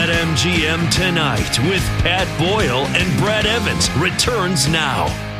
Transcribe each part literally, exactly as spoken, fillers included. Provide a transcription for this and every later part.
BetMGM Tonight with Pat Boyle and Brad Evans returns now.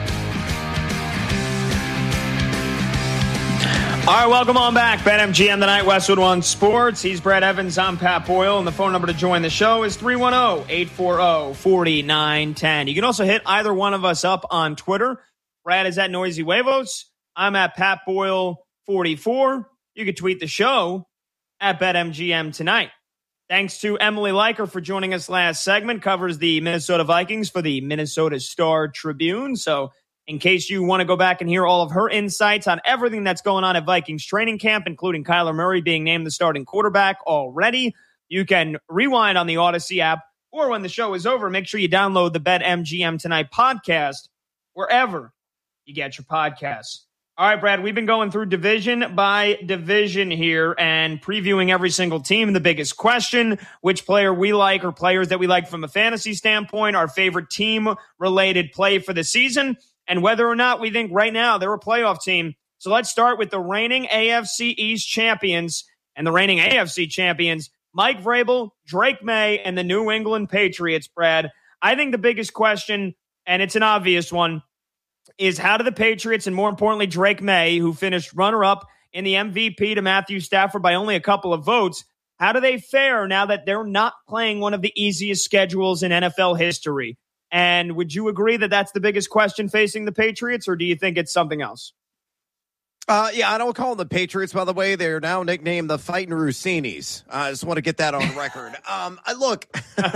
All right, welcome on back. BetMGM Tonight, Westwood One Sports. He's Brad Evans. I'm Pat Boyle, and the phone number to join the show is three one zero, eight four zero, four nine one zero. You can also hit either one of us up on Twitter. Brad is at Noisy Huevos. I'm at Pat Boyle forty-four. You can tweet the show at BetMGM Tonight. Thanks to Emily Leiker for joining us last segment. Covers the Minnesota Vikings for the Minnesota Star Tribune. So in case you want to go back and hear all of her insights on everything that's going on at Vikings training camp, including Kyler Murray being named the starting quarterback already, you can rewind on the Odyssey app, or when the show is over, make sure you download the BetMGM Tonight podcast wherever you get your podcasts. All right, Brad, we've been going through division by division here and previewing every single team. The biggest question, which player we like or players that we like from a fantasy standpoint, our favorite team-related play for the season, and whether or not we think right now they're a playoff team. So let's start with the reigning A F C East champions and the reigning A F C champions, Mike Vrabel, Drake May, and the New England Patriots, Brad. I think the biggest question, and it's an obvious one, is how do the Patriots, and more importantly, Drake May, who finished runner-up in the M V P to Matthew Stafford by only a couple of votes, how do they fare now that they're not playing one of the easiest schedules in N F L history? And would you agree that that's the biggest question facing the Patriots, or do you think it's something else? Uh, yeah, I don't call them the Patriots, by the way. They're now nicknamed the Fighting Rossinis. Uh, I just want to get that on record. um, I, look,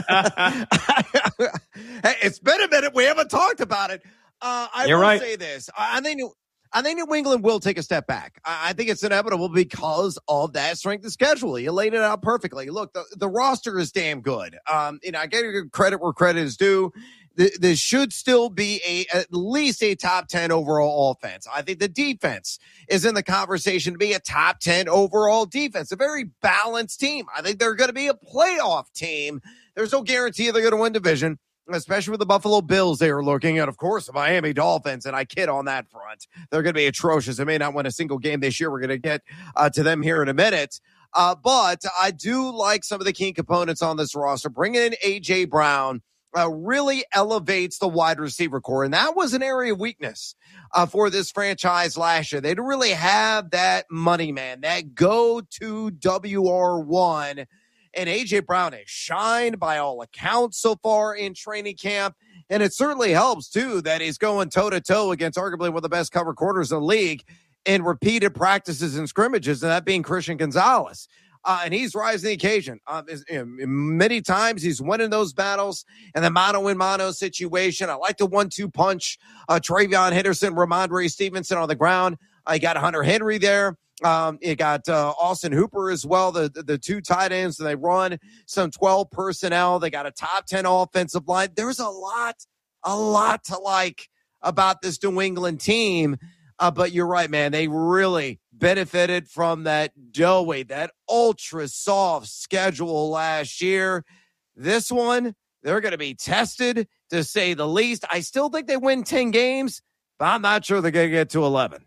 it's been a minute. We haven't talked about it. Uh, I You're will right. say this. I think New, I think New England will take a step back. I, I think it's inevitable because of that strength of schedule. You laid it out perfectly. Look, the, the roster is damn good. Um, you know, I get credit where credit is due. This should still be a at least a top ten overall offense. I think the defense is in the conversation to be a top ten overall defense, a very balanced team. I think they're going to be a playoff team. There's no guarantee they're going to win division, especially with the Buffalo Bills they are looking at, of course, the Miami Dolphins, and I kid on that front. They're going to be atrocious. They may not win a single game this year. We're going to get uh, to them here in a minute. Uh, but I do like some of the key components on this roster. Bringing in A J. Brown Uh, really elevates the wide receiver core. And that was an area of weakness uh, for this franchise last year. They didn't really have that money man, that go-to W R one. And A J. Brown has shined by all accounts so far in training camp. And it certainly helps, too, that he's going toe-to-toe against arguably one of the best cover corners in the league in repeated practices and scrimmages, and that being Christian Gonzalez. Uh, and he's rising the occasion. Uh, you know, many times he's winning those battles in the mano-in-mano situation. I like the one two punch. Uh, Travion Henderson, Ramondre Stevenson on the ground. I uh, got Hunter Henry there. Um, you got uh, Austin Hooper as well, the, the the two tight ends. And they run some twelve personnel. They got a top ten offensive line. There's a lot, a lot to like about this New England team. Uh, but you're right, man. They really benefited from that doughy, that ultra soft schedule last year. This one, they're going to be tested, to say the least. I still think they win ten games, but I'm not sure they're going to get to eleven.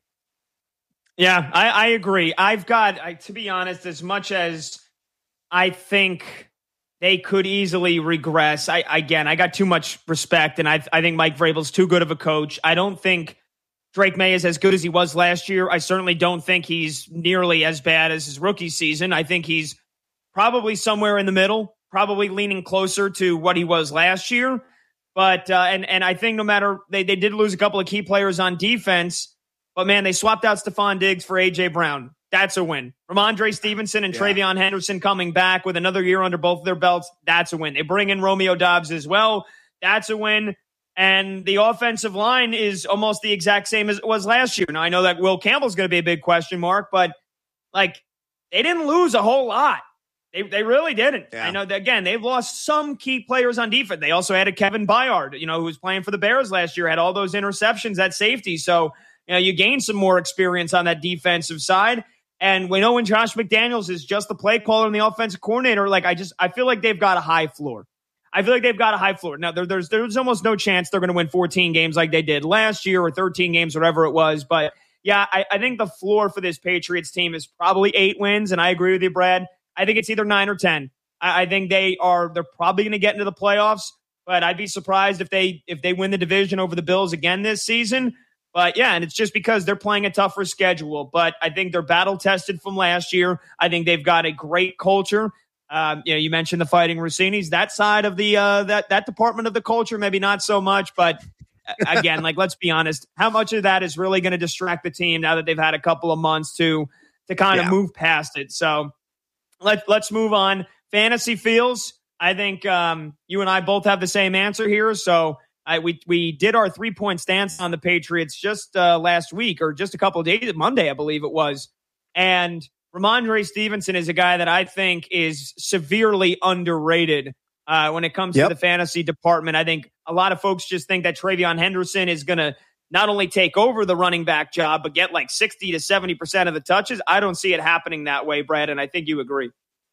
Yeah, I, I agree. I've got, I, to be honest, as much as I think they could easily regress, I again, I got too much respect, and I, I think Mike Vrabel's too good of a coach. I don't think Drake May is as good as he was last year. I certainly don't think he's nearly as bad as his rookie season. I think he's probably somewhere in the middle, probably leaning closer to what he was last year. But, uh, and, and I think no matter, they, they did lose a couple of key players on defense, but man, they swapped out Stephon Diggs for A J. Brown. That's a win. Ramondre Stevenson and yeah. Travion Henderson coming back with another year under both of their belts. That's a win. They bring in Romeo Doubs as well. That's a win. And the offensive line is almost the exact same as it was last year. Now, I know that Will Campbell's going to be a big question mark, but like they didn't lose a whole lot. They they really didn't. Yeah. I know that, again, they've lost some key players on defense. They also had a Kevin Byard, you know, who was playing for the Bears last year, had all those interceptions at safety. So, you know, you gain some more experience on that defensive side. And we know when Josh McDaniels is just the play caller and the offensive coordinator, like I just, I feel like they've got a high floor. I feel like they've got a high floor. Now, there, there's there's almost no chance they're going to win fourteen games like they did last year or thirteen games, whatever it was. But, yeah, I, I think the floor for this Patriots team is probably eight wins, and I agree with you, Brad. I think it's either nine or ten. I, I think they are, they're probably going to get into the playoffs, but I'd be surprised if they, if they win the division over the Bills again this season. But yeah, and it's just because they're playing a tougher schedule, but I think they're battle tested from last year. I think they've got a great culture. Um, you know, you mentioned the Fighting Rossinis, that side of the, uh, that, that department of the culture, maybe not so much, but again, like, let's be honest, how much of that is really going to distract the team now that they've had a couple of months to, to kind of yeah. move past it. So let's, let's move on. Fantasy feels, I think, um, you and I both have the same answer here. So I, we, we did our three point stance on the Patriots just, uh, last week or just a couple of days, Monday, I believe it was. And Ramondre Stevenson is a guy that I think is severely underrated uh, when it comes yep. to the fantasy department. I think a lot of folks just think that TreVeyon Henderson is going to not only take over the running back job, but get like sixty to seventy percent of the touches. I don't see it happening that way, Brad, and I think you agree.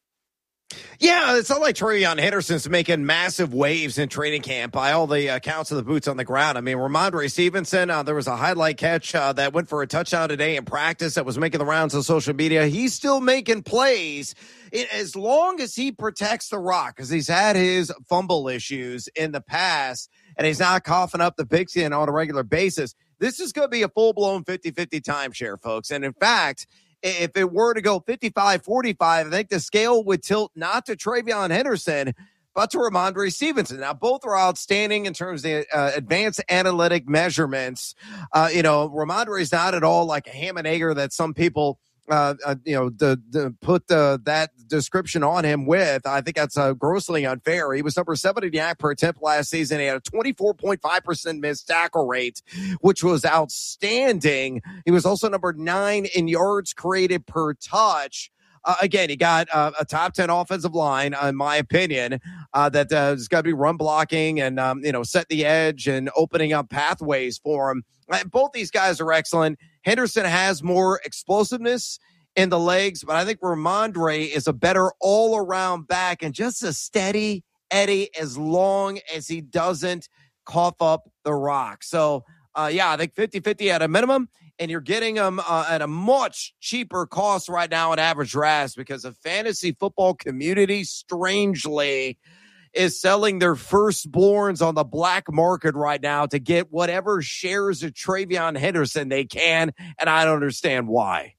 Yeah, it's not like TreVeyon Henderson's making massive waves in training camp by all the accounts of the boots on the ground. I mean, Ramondre Stevenson, uh, there was a highlight catch uh, that went for a touchdown today in practice that was making the rounds on social media. He's still making plays it, as long as he protects the rock, because he's had his fumble issues in the past, and he's not coughing up the pigskin on a regular basis. This is going to be a full-blown fifty-fifty timeshare, folks. And in fact, if it were to go fifty-five forty-five, I think the scale would tilt not to TreVeyon Henderson, but to Ramondre Stevenson. Now, both are outstanding in terms of uh, advanced analytic measurements. Uh, you know, Ramondre is not at all like a ham and egger that some people, uh, uh, you know, the, the put the, that description on him with. I think that's uh, grossly unfair. He was number seven in yak per attempt last season. He had a twenty-four point five percent missed tackle rate, which was outstanding. He was also number nine in yards created per touch. Uh, again, he got uh, a top ten offensive line, uh, in my opinion, uh, that uh, has got to be run blocking and, um, you know, set the edge and opening up pathways for him. Uh, both these guys are excellent. Henderson has more explosiveness in the legs, but I think Ramondre is a better all-around back and just a steady Eddie as long as he doesn't cough up the rock. So, uh, yeah, I think fifty-fifty at a minimum. And you're getting them uh, at a much cheaper cost right now in average drafts because the fantasy football community, strangely, is selling their firstborns on the black market right now to get whatever shares of TreVeyon Henderson they can, and I don't understand why.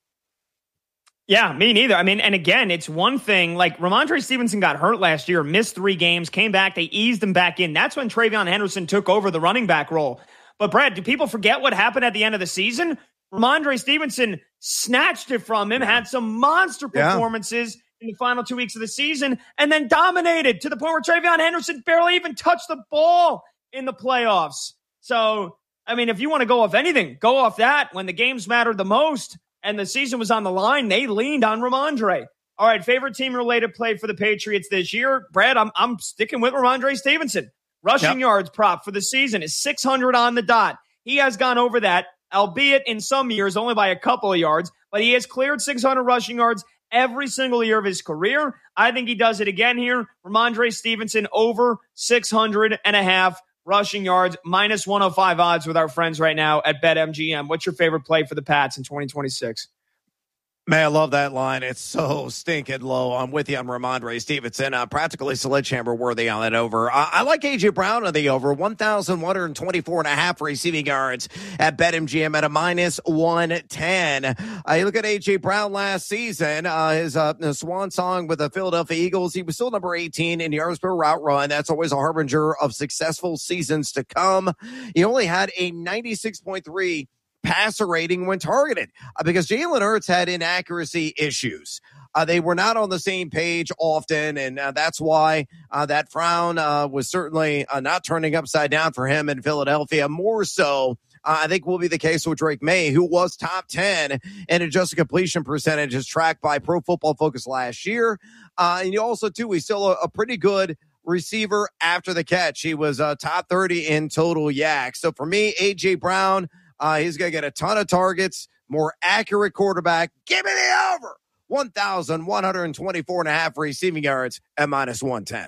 Yeah, me neither. I mean, and again, it's one thing, like Ramondre Stevenson got hurt last year, missed three games, came back, they eased him back in. That's when TreVeyon Henderson took over the running back role. But Brad, do people forget what happened at the end of the season? Ramondre Stevenson snatched it from him, yeah. had some monster performances yeah. in the final two weeks of the season, and then dominated to the point where TreVeyon Henderson barely even touched the ball in the playoffs. So, I mean, if you want to go off anything, go off that. When the games mattered the most and the season was on the line, they leaned on Ramondre. All right, favorite team-related play for the Patriots this year? Brad, I'm, I'm sticking with Ramondre Stevenson. Rushing yep. yards prop for the season is six hundred on the dot. He has gone over that, albeit in some years only by a couple of yards, but he has cleared six hundred rushing yards every single year of his career. I think he does it again here. Ramondre Stevenson over six hundred and a half rushing yards, minus one oh five odds with our friends right now at BetMGM. What's your favorite play for the Pats in twenty twenty-six? Man, I love that line. It's so stinking low. I'm with you on Ramondre Stevenson. Uh, practically sledgehammer worthy on that over. Uh, I like A J Brown on the over. one thousand one hundred twenty-four and a half receiving yards at BetMGM at a minus one ten. Uh, you look at A J Brown last season, uh, his uh, swan song with the Philadelphia Eagles. He was still number eighteen in yards per route run. That's always a harbinger of successful seasons to come. He only had a ninety-six point three passer rating when targeted uh, because Jalen Hurts had inaccuracy issues. Uh, they were not on the same page often, and uh, that's why uh, that frown uh, was certainly uh, not turning upside down for him in Philadelphia. More so, uh, I think will be the case with Drake May, who was top ten in adjusted completion percentage as tracked by Pro Football Focus last year. Uh, and you also, too, he's still a, a pretty good receiver after the catch. He was uh, top thirty in total yak. So for me, A J Brown, Uh, he's going to get a ton of targets, more accurate quarterback. Give me the over. one thousand one hundred twenty-four and a half receiving yards at minus one ten.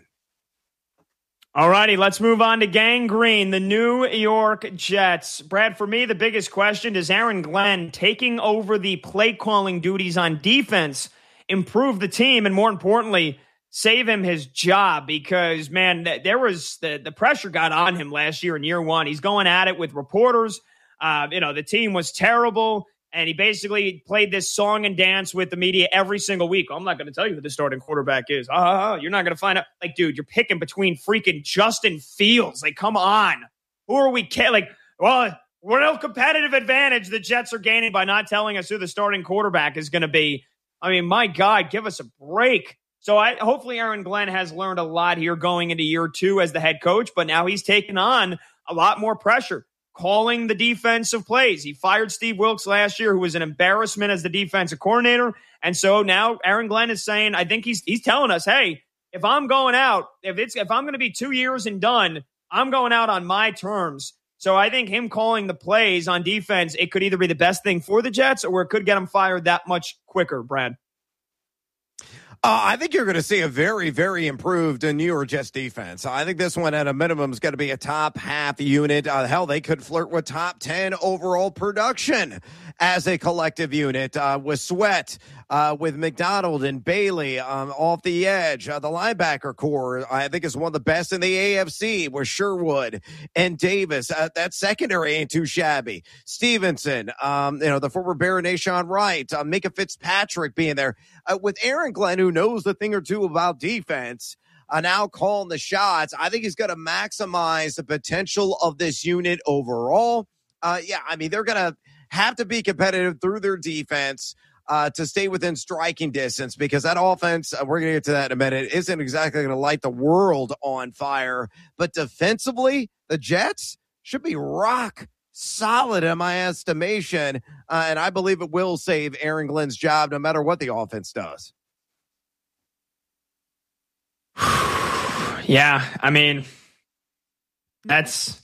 All righty, let's move on to Gang Green, the New York Jets. Brad, for me, the biggest question, does Aaron Glenn taking over the play calling duties on defense improve the team? And more importantly, save him his job because, man, th- there was the, the pressure got on him last year in year one. He's going at it with reporters. Uh, you know, the team was terrible. And he basically played this song and dance with the media every single week. I'm not going to tell you who the starting quarterback is. Uh, you're not going to find out. Like, dude, you're picking between freaking Justin Fields. Like, come on. Who are we kidding? Like, well, we're no competitive advantage the Jets are gaining by not telling us who the starting quarterback is going to be. I mean, my God, give us a break. So I hopefully Aaron Glenn has learned a lot here going into year two as the head coach, but now he's taken on a lot more pressure. Calling the defensive plays. He fired Steve Wilks last year, who was an embarrassment as the defensive coordinator. And so now Aaron Glenn is saying, I think he's he's telling us, hey, if I'm going out, if it's if I'm going to be two years and done, I'm going out on my terms. So I think him calling the plays on defense, it could either be the best thing for the Jets or it could get him fired that much quicker, Brad. Uh, I think you're going to see a very, very improved New York Jets defense. I think this one at a minimum is going to be a top half unit. Uh, hell, they could flirt with top ten overall production as a collective unit uh, with Sweat, uh, with McDonald and Bailey um, off the edge. Uh, the linebacker core, I think, is one of the best in the A F C with Sherwood and Davis. Uh, that secondary ain't too shabby. Stevenson, um, you know, the former Bear Nation Wright, uh, Micah Fitzpatrick being there. Uh, with Aaron Glenn, who knows a thing or two about defense, uh, now calling the shots, I think he's going to maximize the potential of this unit overall. Uh, yeah, I mean, they're going to have to be competitive through their defense uh, to stay within striking distance because that offense, uh, we're going to get to that in a minute, isn't exactly going to light the world on fire. But defensively, the Jets should be rock solid in my estimation, uh, and I believe it will save Aaron Glenn's job no matter what the offense does. Yeah, I mean, that's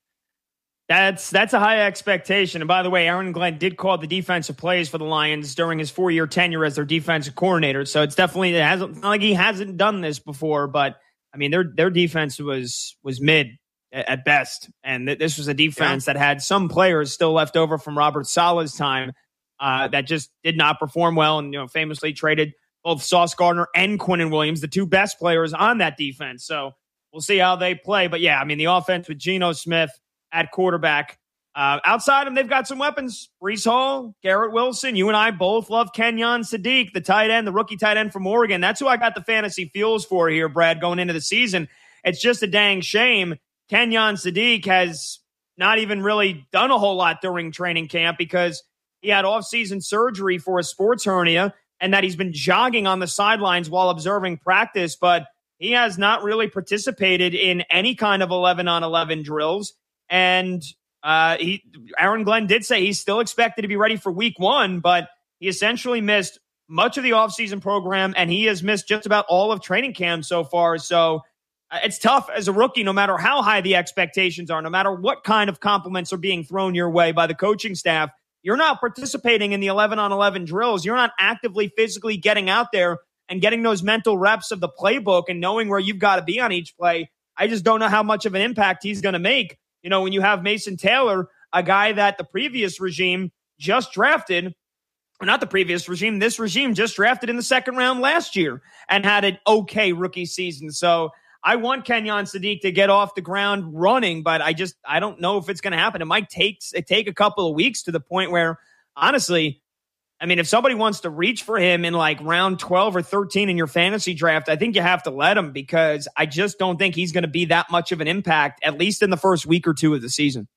that's that's a high expectation. And by the way, Aaron Glenn did call the defensive plays for the Lions during his four-year tenure as their defensive coordinator. So it's definitely it hasn't not like he hasn't done this before. But I mean, their their defense was was mid at best. And th- this was a defense yeah. that had some players still left over from Robert Saleh's time uh, that just did not perform well and, you know, famously traded both Sauce Gardner and Quinnen Williams, the two best players on that defense. So we'll see how they play. But, yeah, I mean, the offense with Geno Smith at quarterback. Uh, outside of them, they've got some weapons. Breece Hall, Garrett Wilson. You and I both love Kenyon Sadiq, the tight end, the rookie tight end from Oregon. That's who I got the fantasy fuels for here, Brad, going into the season. It's just a dang shame Kenyon Sadiq has not even really done a whole lot during training camp because he had off-season surgery for a sports hernia and that he's been jogging on the sidelines while observing practice, but he has not really participated in any kind of eleven on eleven drills. And uh, he, Aaron Glenn did say he's still expected to be ready for week one, but he essentially missed much of the offseason program and he has missed just about all of training camp so far. So it's tough as a rookie, no matter how high the expectations are, no matter what kind of compliments are being thrown your way by the coaching staff. You're not participating in the eleven on eleven drills. You're not actively physically getting out there and getting those mental reps of the playbook and knowing where you've got to be on each play. I just don't know how much of an impact he's going to make. You know, when you have Mason Taylor, a guy that the previous regime just drafted, or not the previous regime, this regime just drafted in the second round last year and had an okay rookie season. So I want Kenyon Sadiq to get off the ground running, but I just, I don't know if it's going to happen. It might take, it take a couple of weeks to the point where, honestly, I mean, if somebody wants to reach for him in like round twelve or thirteen in your fantasy draft, I think you have to let him because I just don't think he's going to be that much of an impact, at least in the first week or two of the season.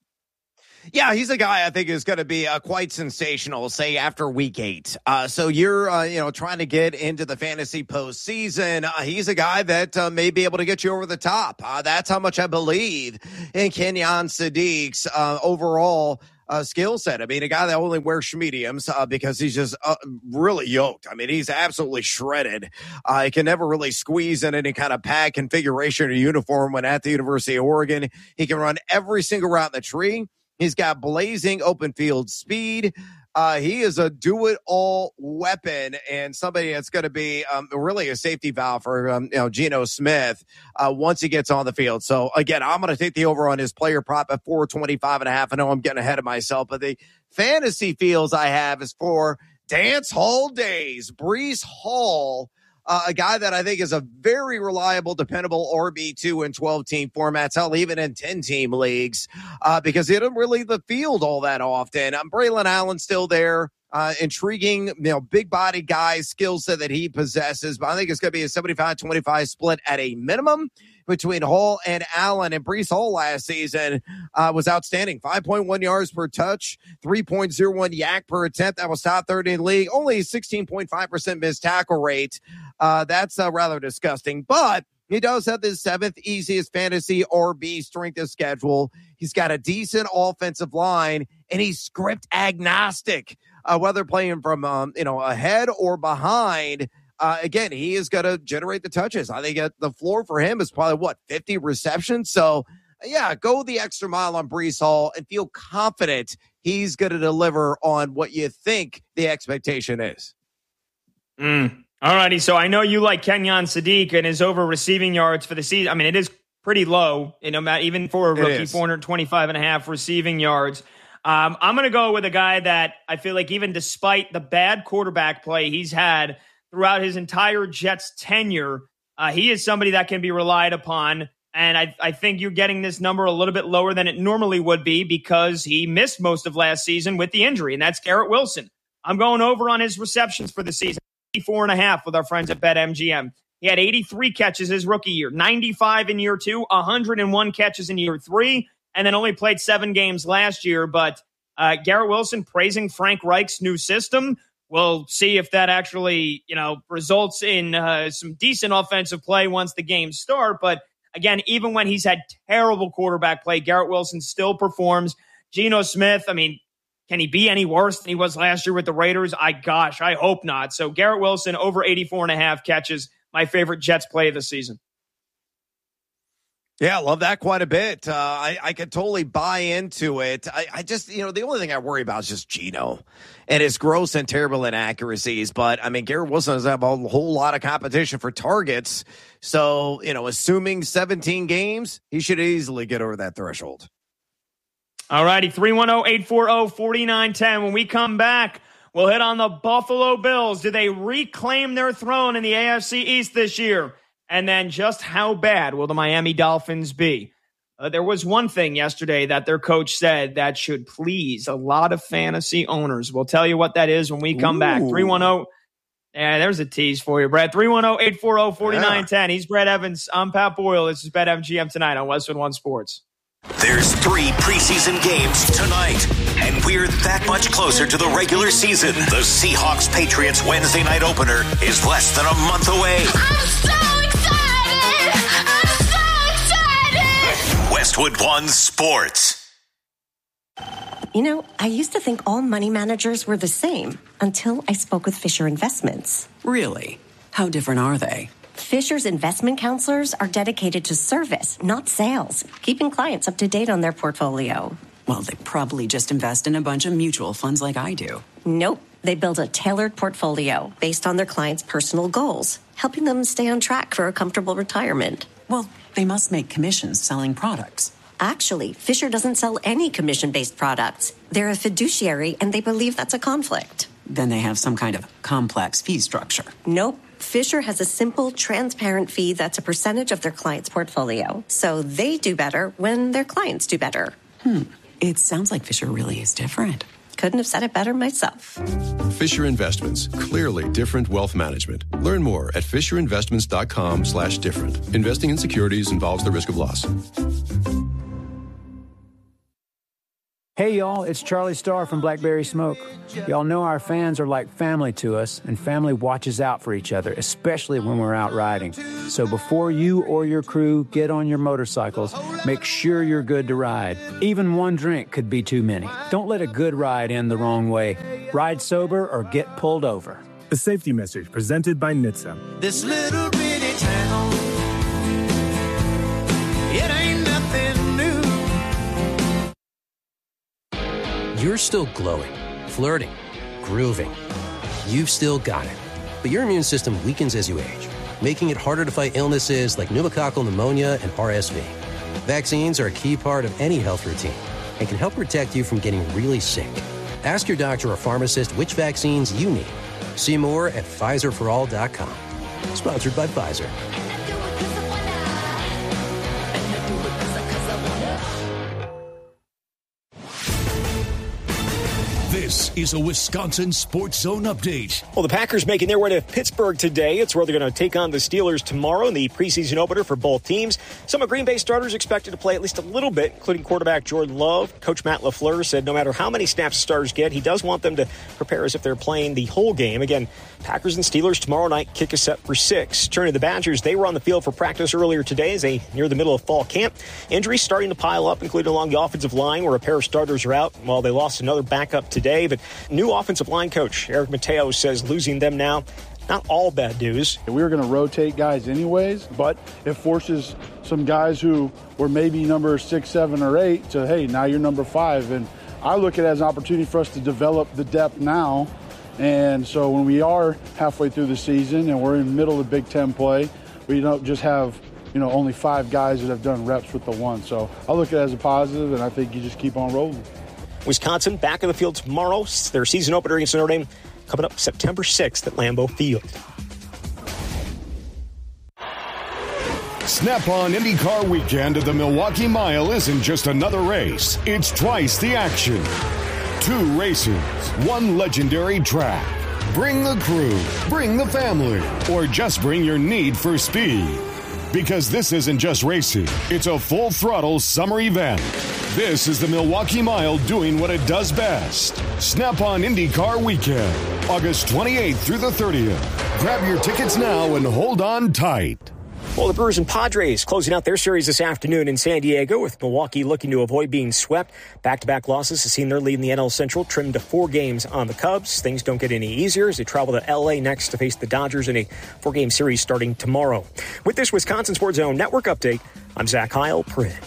Yeah, he's a guy I think is going to be uh, quite sensational, say, after week eight. Uh, so you're, uh, you know, trying to get into the fantasy postseason. Uh, he's a guy that uh, may be able to get you over the top. Uh, that's how much I believe in Kenyon Sadiq's uh, overall uh, skill set. I mean, a guy that only wears mediums uh, because he's just uh, really yoked. I mean, he's absolutely shredded. Uh, he can never really squeeze in any kind of pad configuration or uniform when at the University of Oregon. He can run every single route in the tree. He's got blazing open field speed. Uh, he is a do-it-all weapon and somebody that's going to be um, really a safety valve for um, you know Geno Smith uh, once he gets on the field. So, again, I'm going to take the over on his player prop at four twenty-five and a half. I know I'm getting ahead of myself, but the fantasy feels I have is for Dance Hall Days. Breece Hall Uh, a guy that I think is a very reliable, dependable R B two in twelve-team formats, hell, even in ten-team leagues, uh, because he doesn't really leave the field all that often. Um, Braylon Allen's still there. Uh, intriguing, you know, big body guy, skill set that he possesses. But I think it's going to be a seventy-five twenty-five split at a minimum between Hall and Allen. And Breece Hall last season uh, was outstanding. five point one yards per touch, three point oh one yak per attempt. That was top thirty in the league. Only sixteen point five percent missed tackle rate. Uh, that's uh, rather disgusting. But he does have the seventh easiest fantasy R B strength of schedule. He's got a decent offensive line, and he's script agnostic. Uh, whether playing from, um, you know, ahead or behind, uh, again, he is going to generate the touches. I think uh, the floor for him is probably, what, fifty receptions? So, yeah, go the extra mile on Breece Hall and feel confident he's going to deliver on what you think the expectation is. Mm. All righty, so I know you like Kenyon Sadiq and his over receiving yards for the season. I mean, it is pretty low, you know, even for a rookie, four hundred twenty-five and a half receiving yards. Um, I'm going to go with a guy that I feel like even despite the bad quarterback play he's had throughout his entire Jets tenure, uh, he is somebody that can be relied upon. And I, I think you're getting this number a little bit lower than it normally would be because he missed most of last season with the injury, and that's Garrett Wilson. I'm going over on his receptions for the season, eighty-four and a half with our friends at BetMGM. He had eighty-three catches his rookie year, ninety-five in year two, one hundred one catches in year three, and then only played seven games last year. But uh, Garrett Wilson praising Frank Reich's new system. We'll see if that actually, you know, results in uh, some decent offensive play once the games start. But again, even when he's had terrible quarterback play, Garrett Wilson still performs. Geno Smith, I mean, can he be any worse than he was last year with the Raiders? I gosh, I hope not. So Garrett Wilson over eighty-four and a half catches, my favorite Jets play of the season. Yeah, I love that quite a bit. Uh, I, I could totally buy into it. I, I just, you know, the only thing I worry about is just Geno and his gross and terrible inaccuracies. But, I mean, Garrett Wilson doesn't have a whole lot of competition for targets. So, you know, assuming seventeen games, he should easily get over that threshold. All righty, three one zero, eight four zero, four nine one zero. When we come back, we'll hit on the Buffalo Bills. Do they reclaim their throne in the A F C East this year? And then just how bad will the Miami Dolphins be? Uh, there was one thing yesterday that their coach said that should please a lot of fantasy owners. We'll tell you what that is when we come Ooh. back. three one zero. Yeah, there's a tease for you, Brad. three one zero, eight four zero, four nine one zero. He's Brad Evans. I'm Pat Boyle. This is BetMGM tonight on Westwood One Sports. There's three preseason games tonight, and we're that much closer to the regular season. The Seahawks-Patriots Wednesday night opener is less than a month away. I'm so excited! I'm so excited! Westwood One Sports. You know, I used to think all money managers were the same until I spoke with Fisher Investments. Really? How different are they? Fisher's investment counselors are dedicated to service, not sales, keeping clients up to date on their portfolio. Well, they probably just invest in a bunch of mutual funds like I do. Nope. They build a tailored portfolio based on their clients' personal goals, helping them stay on track for a comfortable retirement. Well, they must make commissions selling products. Actually, Fisher doesn't sell any commission-based products. They're a fiduciary, and they believe that's a conflict. Then they have some kind of complex fee structure. Nope. Fisher has a simple, transparent fee that's a percentage of their client's portfolio. So they do better when their clients do better. Hmm. It sounds like Fisher really is different. Couldn't have said it better myself. Fisher Investments. Clearly different wealth management. Learn more at fisherinvestments.com slash different. Investing in securities involves the risk of loss. Hey, y'all, it's Charlie Starr from Blackberry Smoke. Y'all know our fans are like family to us, and family watches out for each other, especially when we're out riding. So before you or your crew get on your motorcycles, make sure you're good to ride. Even one drink could be too many. Don't let a good ride end the wrong way. Ride sober or get pulled over. A safety message presented by N H T S A. This little bitty town, it ain't nothing new. You're still glowing, flirting, grooving. You've still got it. But your immune system weakens as you age, making it harder to fight illnesses like pneumococcal pneumonia and R S V. Vaccines are a key part of any health routine and can help protect you from getting really sick. Ask your doctor or pharmacist which vaccines you need. See more at Pfizer for all dot com. Sponsored by Pfizer. This is a Wisconsin Sports Zone update. Well, the Packers making their way to Pittsburgh today. It's where they're going to take on the Steelers tomorrow in the preseason opener for both teams. Some of Green Bay starters expected to play at least a little bit, including quarterback Jordan Love. Coach Matt LaFleur said no matter how many snaps the starters get, he does want them to prepare as if they're playing the whole game. Again, Packers and Steelers tomorrow night kick us set for six. Turning to the Badgers, they were on the field for practice earlier today as they near the middle of fall camp. Injuries starting to pile up, including along the offensive line where a pair of starters are out. While they lost another backup today, but new offensive line coach Eric Mateo says losing them now, not all bad news. We were going to rotate guys anyways, but it forces some guys who were maybe number six, seven, or eight to, hey, now you're number five. And I look at it as an opportunity for us to develop the depth now. And so when we are halfway through the season and we're in the middle of Big Ten play, we don't just have, you know, only five guys that have done reps with the one. So I look at it as a positive, and I think you just keep on rolling. Wisconsin back in the field tomorrow. Their season opener against Notre Dame coming up September sixth at Lambeau Field. Snap-on IndyCar weekend at the Milwaukee Mile isn't just another race. It's twice the action. Two races, one legendary track. Bring the crew, bring the family, or just bring your need for speed. Because this isn't just racing, it's a full-throttle summer event. This is the Milwaukee Mile doing what it does best. Snap-on IndyCar Weekend, August twenty-eighth through the thirtieth. Grab your tickets now and hold on tight. Well, the Brewers and Padres closing out their series this afternoon in San Diego, with Milwaukee looking to avoid being swept. Back-to-back losses have seen their lead in the N L Central trimmed to four games on the Cubs. Things don't get any easier as they travel to L A next to face the Dodgers in a four-game series starting tomorrow. With this Wisconsin Sports Zone Network update, I'm Zach Heil-Pritt.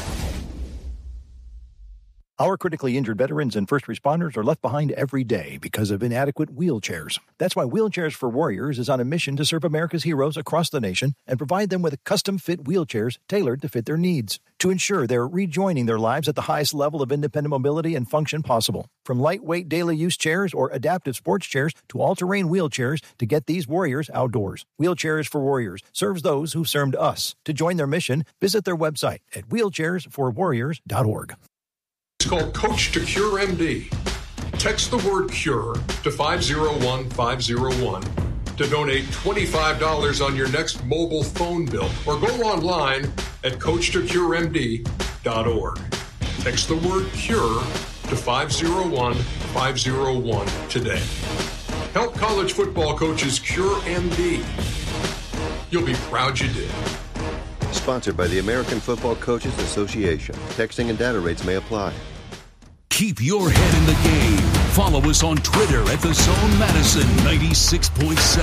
Our critically injured veterans and first responders are left behind every day because of inadequate wheelchairs. That's why Wheelchairs for Warriors is on a mission to serve America's heroes across the nation and provide them with custom-fit wheelchairs tailored to fit their needs, to ensure they're rejoining their lives at the highest level of independent mobility and function possible. From lightweight daily use chairs or adaptive sports chairs to all-terrain wheelchairs to get these warriors outdoors. Wheelchairs for Warriors serves those who've served us. To join their mission, visit their website at wheelchairs for warriors dot org. It's called Coach to Cure M D. Text the word CURE to five zero one five zero one to donate twenty-five dollars on your next mobile phone bill, or go online at coach to cure m d dot org. Text the word CURE to five zero one five zero one today. Help college football coaches cure M D. You'll be proud you did. Sponsored by the American Football Coaches Association. Texting and data rates may apply. Keep your head in the game. Follow us on Twitter at The Zone Madison ninety-six point seven.